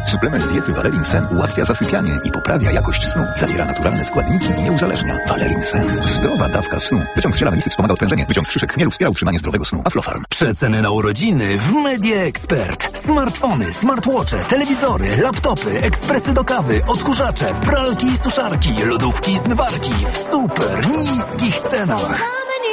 Suplement diety Valerin Sen ułatwia zasypianie i poprawia jakość snu. Zawiera naturalne składniki i nie uzależnia. Valerin Sen. Zdrowa dawka snu. Wyciąg z ziela melisy wspomaga odprężenie. Wyciąg z szyszek chmielu wspiera utrzymanie zdrowego snu. Aflofarm. Przeceny na urodziny w Media Expert. Smartfony, smartwatche, telewizory, laptopy, ekspresy do kawy, odkurzacze, pralki i suszarki, lodówki i zmywarki w super niskich cenach.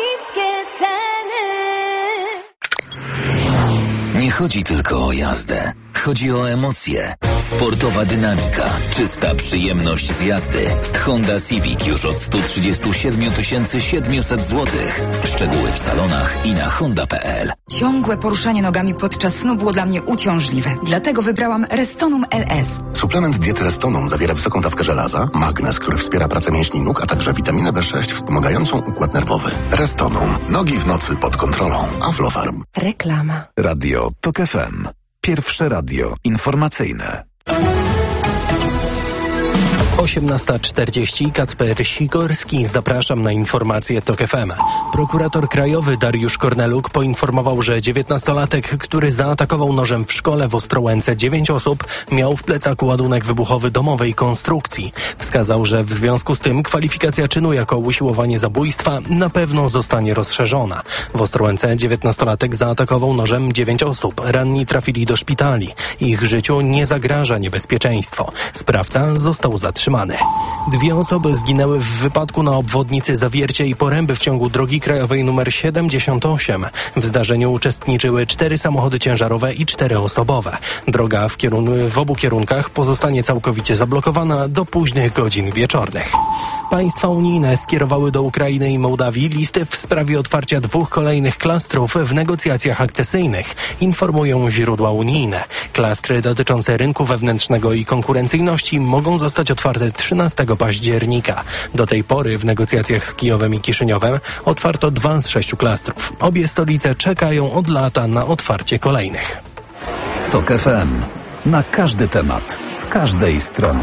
Nie chodzi tylko o jazdę. Chodzi o emocje. Sportowa dynamika, czysta przyjemność z jazdy. Honda Civic już od 137 700 zł. Szczegóły w salonach i na honda.pl. Ciągłe poruszanie nogami podczas snu było dla mnie uciążliwe. Dlatego wybrałam Restonum LS. Suplement diety Restonum zawiera wysoką dawkę żelaza, magnez, który wspiera pracę mięśni nóg, a także witaminę B6 wspomagającą układ nerwowy. Restonum. Nogi w nocy pod kontrolą. Aflofarm. Reklama. Radio TOK FM. Pierwsze radio informacyjne. 18:40. Kacper Sikorski. Zapraszam na informacje TOK FM. Prokurator krajowy Dariusz Korneluk poinformował, że 19-latek, który zaatakował nożem w szkole w Ostrołęce 9 osób, miał w plecaku ładunek wybuchowy domowej konstrukcji. Wskazał, że w związku z tym kwalifikacja czynu jako usiłowanie zabójstwa na pewno zostanie rozszerzona. W Ostrołęce 19-latek zaatakował nożem 9 osób. Ranni trafili do szpitali. Ich życiu nie zagraża niebezpieczeństwo. Sprawca został zatrzymany. 2 osoby zginęły w wypadku na obwodnicy Zawiercia i Poręby w ciągu drogi krajowej nr 78. W zdarzeniu uczestniczyły 4 samochody ciężarowe i 4-osobowe. Droga w obu kierunkach pozostanie całkowicie zablokowana do późnych godzin wieczornych. Państwa unijne skierowały do Ukrainy i Mołdawii listy w sprawie otwarcia 2 kolejnych klastrów w negocjacjach akcesyjnych, informują źródła unijne. Klastry dotyczące rynku wewnętrznego i konkurencyjności mogą zostać otwarte 13 października. Do tej pory w negocjacjach z Kijowem i Kiszyniowem otwarto 2 z 6 klastrów. Obie stolice czekają od lata na otwarcie kolejnych. TOK FM. Na każdy temat, z każdej strony.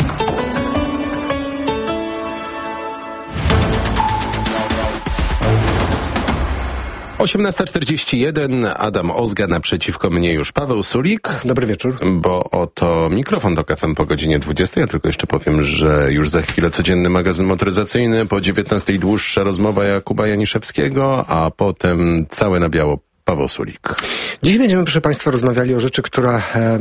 Osiemnasta 41. Adam Ozga, naprzeciwko mnie już Paweł Sulik. Dobry wieczór. Bo oto mikrofon do FM po godzinie 20. Ja tylko jeszcze powiem, że już za chwilę codzienny magazyn motoryzacyjny, po 19 dłuższa rozmowa Jakuba Janiszewskiego, a potem całe na biało Paweł Sulik. Dziś będziemy, proszę Państwa, rozmawiali o rzeczy, która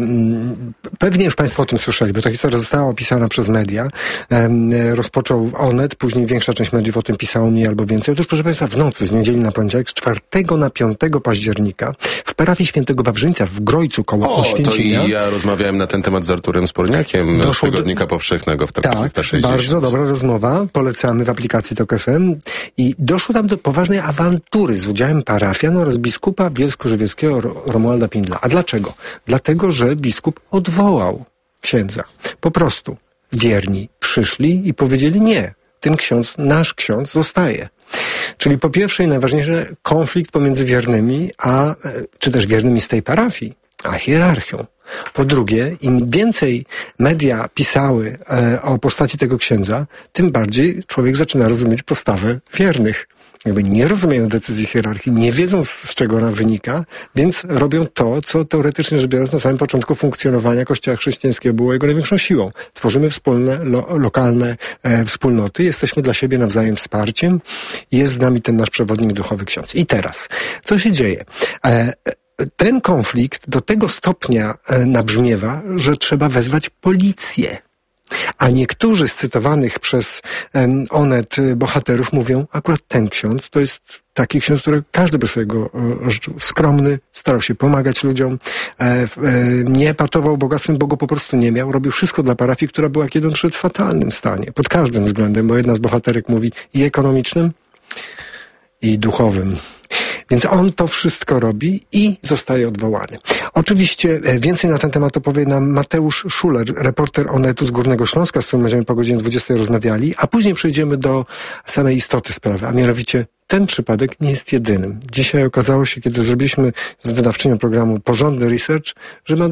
pewnie już Państwo o tym słyszeli, bo ta historia została opisana przez media. Rozpoczął Onet, później większa część mediów o tym pisało mniej albo więcej. Otóż, proszę Państwa, w nocy z niedzieli na poniedziałek, z 4 na 5 października w parafii Świętego Wawrzyńca w Grojcu koło Oświęcimia. To i ja rozmawiałem na ten temat z Arturem Sporniakiem z Tygodnika Powszechnego w TOK 360. Bardzo dobra rozmowa. Polecamy w aplikacji TOK FM. I doszło tam do poważnej awantury z udziałem parafian oraz biskupa bielsko-żywieckiego Romualda Pindla. A dlaczego? Dlatego, że biskup odwołał księdza. Po prostu wierni przyszli i powiedzieli nie. Ten ksiądz, nasz ksiądz zostaje. Czyli po pierwsze i najważniejsze konflikt pomiędzy wiernymi, czy też wiernymi z tej parafii, a hierarchią. Po drugie, im więcej media pisały o postaci tego księdza, tym bardziej człowiek zaczyna rozumieć postawę wiernych. Jakby nie rozumieją decyzji hierarchii, nie wiedzą z czego ona wynika, więc robią to, co teoretycznie rzecz biorąc na samym początku funkcjonowania Kościoła chrześcijańskiego było jego największą siłą. Tworzymy wspólne, lokalne wspólnoty, jesteśmy dla siebie nawzajem wsparciem, jest z nami ten nasz przewodnik duchowy ksiądz. I teraz, co się dzieje? Ten konflikt do tego stopnia nabrzmiewa, że trzeba wezwać policję. A niektórzy z cytowanych przez Onet bohaterów mówią, akurat ten ksiądz to jest taki ksiądz, który każdy by sobie go życzył. Skromny, starał się pomagać ludziom, nie epatował bogactwem, bo go po prostu nie miał. Robił wszystko dla parafii, która była kiedy on szedł w fatalnym stanie. Pod każdym względem, bo jedna z bohaterek mówi i ekonomicznym, i duchowym. Więc on to wszystko robi i zostaje odwołany. Oczywiście więcej na ten temat opowie nam Mateusz Szuler, reporter Onetu z Górnego Śląska, z którym będziemy po godzinie 20 rozmawiali, a później przejdziemy do samej istoty sprawy, a mianowicie ten przypadek nie jest jedynym. Dzisiaj okazało się, kiedy zrobiliśmy z wydawczynią programu porządny research, że ma